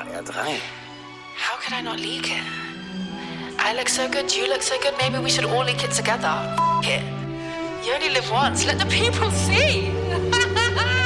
HR3. How could I not leak it? I look so good, you look so good, maybe we should all leak it together. F it. You only live once, let the people see.